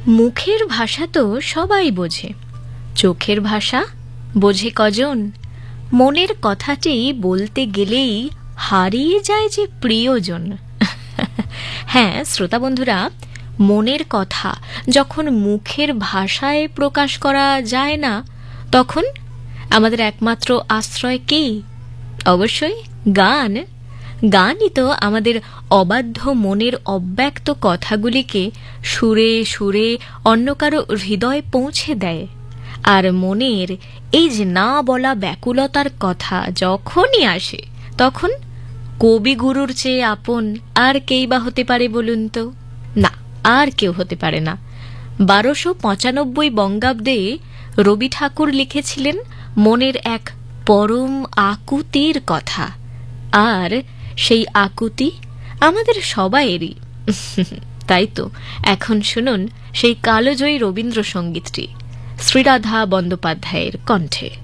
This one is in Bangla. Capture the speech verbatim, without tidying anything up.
মুখের ভাষা তো সবাই বোঝে, চোখের ভাষা বোঝে কজন? মনের কথাটি বলতে গেলেই হারিয়ে যায় যে প্রিয়জন। হ্যাঁ শ্রোতা বন্ধুরা, মনের কথা যখন মুখের ভাষায় প্রকাশ করা যায় না, তখন আমাদের একমাত্র আশ্রয় কি? অবশ্যই গান। গানই তো আমাদের অবাধ্য মনের অব্যক্ত কথাগুলিকে সুরে সুরে অন্য কারো হৃদয়ে পৌঁছে দেয়। আর মনের এই যে না বলা ব্যাকুলতার কথা যখনই আসে, তখন কবিগুরুর চেয়ে আপন আর কেই বা হতে পারে বলুন তো? না, আর কেউ হতে পারে না। বারোশো পঁচানব্বই বঙ্গাব্দে রবি ঠাকুর লিখেছিলেন মনের এক পরম আকুতির কথা, আর সেই আকুতি আমাদের সবাইয়েরই। তাই তো এখন শুনুন সেই কালজয়ী রবীন্দ্রসঙ্গীতটি শ্রীরাধা বন্দ্যোপাধ্যায়ের কণ্ঠে।